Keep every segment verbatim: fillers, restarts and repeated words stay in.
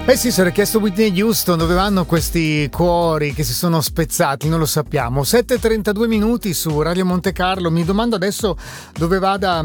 Eh sì, si era chiesto Whitney Houston, dove vanno questi cuori che si sono spezzati, non lo sappiamo. sette e trentadue minuti su Radio Monte Carlo. Mi domando adesso dove vada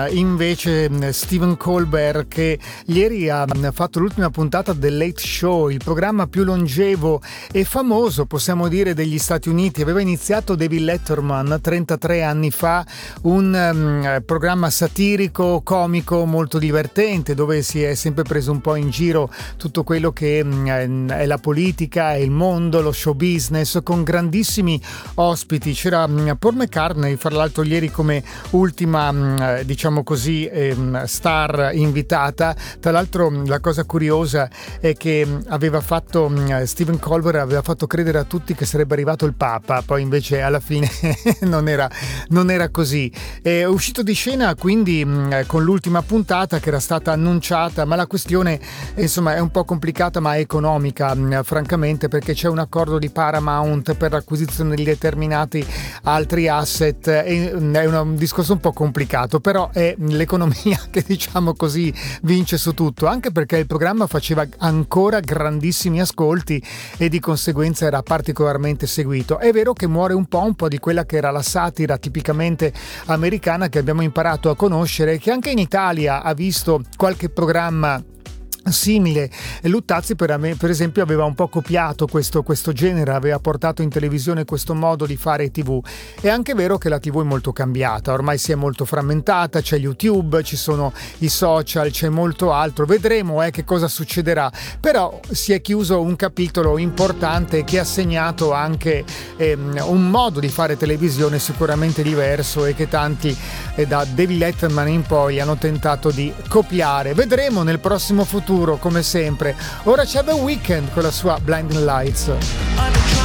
invece Stephen Colbert, che ieri ha fatto l'ultima puntata del Late Show, il programma più longevo e famoso, possiamo dire, degli Stati Uniti. Aveva iniziato David Letterman trentatré anni fa, un um, programma satirico, comico, molto divertente, dove si è sempre preso un po' in giro tutto quello quello che è la politica, è il mondo, lo show business, con grandissimi ospiti. C'era Paul McCartney, fra l'altro, ieri come ultima, diciamo così, star invitata. Tra l'altro la cosa curiosa è che aveva fatto Stephen Colbert aveva fatto credere a tutti che sarebbe arrivato il Papa, poi invece alla fine non era, non era così. È uscito di scena quindi con l'ultima puntata che era stata annunciata, ma la questione insomma è un po' complicata ma economica, francamente, perché c'è un accordo di Paramount per l'acquisizione di determinati altri asset. È un discorso un po' complicato, però è l'economia che, diciamo così, vince su tutto, anche perché il programma faceva ancora grandissimi ascolti e di conseguenza era particolarmente seguito. È vero che muore un po' un po' di quella che era la satira tipicamente americana che abbiamo imparato a conoscere, che anche in Italia ha visto qualche programma simile. Luttazzi per, me, per esempio aveva un po' copiato questo, questo genere, aveva portato in televisione questo modo di fare tivù. È anche vero che la tivù è molto cambiata, ormai si è molto frammentata, c'è YouTube, ci sono i social, c'è molto altro, vedremo eh, che cosa succederà, però si è chiuso un capitolo importante che ha segnato anche ehm, un modo di fare televisione sicuramente diverso e che tanti eh, da David Letterman in poi hanno tentato di copiare. Vedremo nel prossimo futuro, come sempre. Ora c'è The Weeknd con la sua Blinding Lights.